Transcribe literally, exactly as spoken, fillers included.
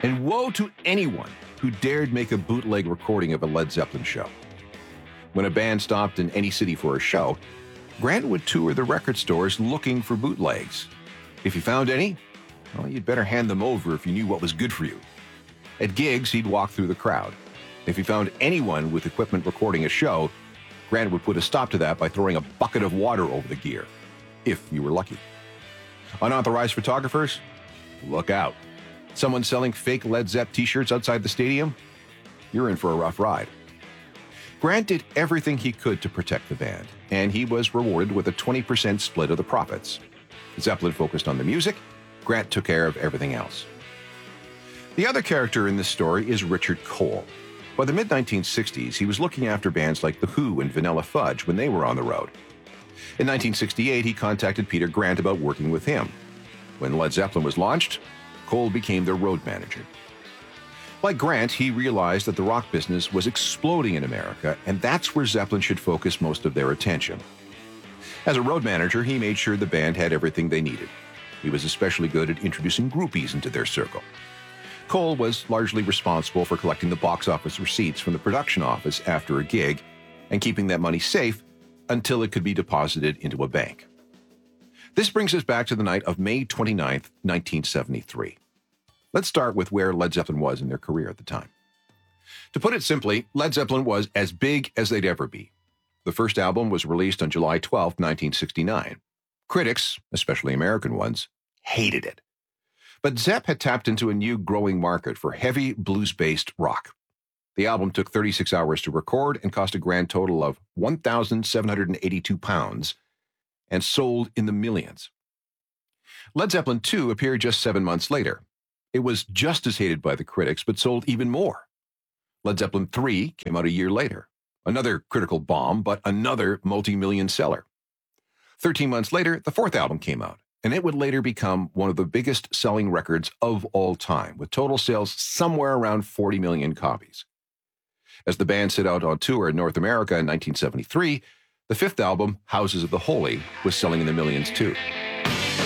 And woe to anyone who dared make a bootleg recording of a Led Zeppelin show. When a band stopped in any city for a show, Grant would tour the record stores looking for bootlegs. If he found any, well, you'd better hand them over if you knew what was good for you. At gigs, he'd walk through the crowd. If he found anyone with equipment recording a show, Grant would put a stop to that by throwing a bucket of water over the gear, if you were lucky. Unauthorized photographers? Look out. Someone selling fake Led Zepp t-shirts outside the stadium? You're in for a rough ride. Grant did everything he could to protect the band, and he was rewarded with a twenty percent split of the profits. Zeppelin focused on the music, Grant took care of everything else. The other character in this story is Richard Cole. By the mid nineteen sixties, he was looking after bands like The Who and Vanilla Fudge when they were on the road. In nineteen sixty-eight, he contacted Peter Grant about working with him. When Led Zeppelin was launched, Cole became their road manager. Like Grant, he realized that the rock business was exploding in America, and that's where Zeppelin should focus most of their attention. As a road manager, he made sure the band had everything they needed. He was especially good at introducing groupies into their circle. Cole was largely responsible for collecting the box office receipts from the production office after a gig and keeping that money safe until it could be deposited into a bank. This brings us back to the night of May twenty-ninth, nineteen seventy-three. Let's start with where Led Zeppelin was in their career at the time. To put it simply, Led Zeppelin was as big as they'd ever be. The first album was released on July twelfth, nineteen sixty-nine. Critics, especially American ones, hated it. But Zepp had tapped into a new growing market for heavy blues-based rock. The album took thirty-six hours to record and cost a grand total of one thousand seven hundred eighty-two pounds and sold in the millions. Led Zeppelin two appeared just seven months later. It was just as hated by the critics, but sold even more. Led Zeppelin three came out a year later. Another critical bomb, but another multi-million seller. Thirteen months later, the fourth album came out, and it would later become one of the biggest selling records of all time, with total sales somewhere around forty million copies. As the band set out on tour in North America in nineteen seventy-three, the fifth album, Houses of the Holy, was selling in the millions too.